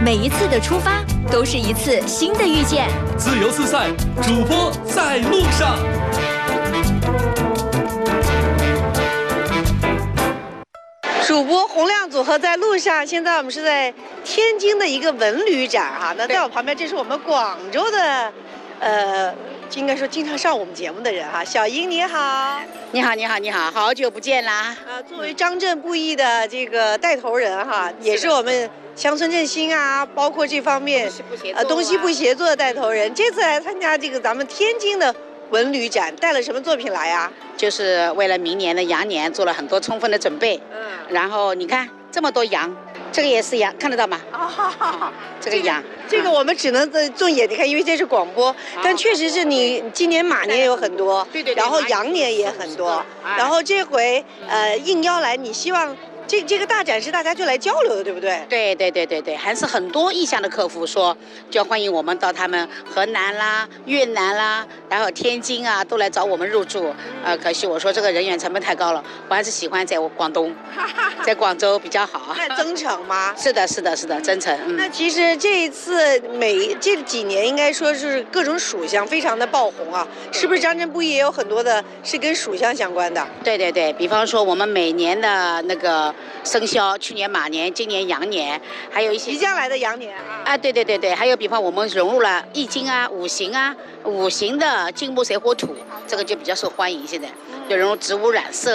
每一次的出发都是一次新的遇见。 自由自在，主播在路上。 主播洪亮组合在路上，现在我们是在天津的一个文旅展哈。那在我旁边，这是我们广州的，应该说经常上我们节目的人哈。小英你好， 你好，你好，你好，好久不见啦！ 作为张震布艺的这个带头人哈，也是我们乡村振兴啊，包括这方面东西部协作的带头人。这次来参加这个咱们天津的文旅展，带了什么作品来呀？ 就是为了明年的羊年做了很多充分的准备。然后你看这么多羊，这个也是羊，看得到吗？这个羊， 这个我们只能用眼睛看，因为这是广播。但确实是你今年马年有很多， 对， 然后羊年也很多，然后这回应邀来，你希望这个大展是大家就来交流的，对不对？ 对，还是很多意向的客户说，就欢迎我们到他们河南啦、越南啦，然后天津啊，都来找我们入住。可惜我说这个人员成本太高了，我还是喜欢在广东，在广州比较好。 那增城吗？ 是的，增城。 那其实这一次这几年应该说是各种属相非常的爆红啊，是不是张震布艺也有很多的是跟属相相关的？ 对，比方说我们每年的那个生肖，去年马年，今年羊年，还有一些即将来的羊年啊。 对，还有比方我们融入了易经啊、五行啊，五行的金木水火土，这个就比较受欢迎。现在就融入植物染色